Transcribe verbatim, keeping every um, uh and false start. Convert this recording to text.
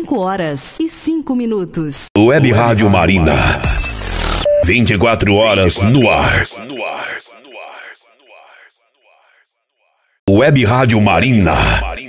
cinco horas e cinco minutos. Web Rádio Marina. vinte e quatro horas no ar. Web Rádio Marina.